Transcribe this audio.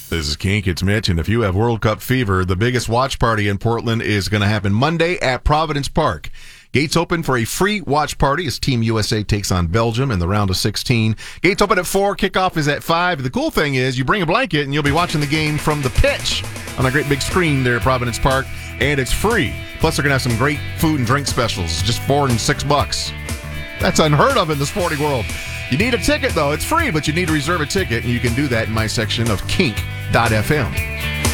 This is Kink, it's Mitch, and if you have World Cup fever, the biggest watch party in Portland is going to happen Monday at Providence Park. Gates open for a free watch party as Team USA takes on Belgium in the round of 16. Gates open at 4, kickoff is at 5. The cool thing is you bring a blanket and you'll be watching the game from the pitch on a great big screen there at Providence Park, and it's free. Plus, they're going to have some great food and drink specials, just $4 and $6. That's unheard of in the sporting world. You need a ticket, though. It's free, but you need to reserve a ticket, and you can do that in my section of kink.fm.